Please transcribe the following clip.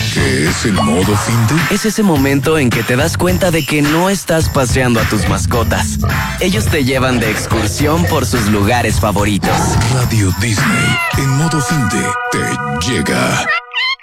¿Qué es el modo finde? Es ese momento en que te das cuenta de que no estás paseando a tus mascotas. Ellos te llevan de excursión por sus lugares favoritos. Radio Disney en modo finde te llega.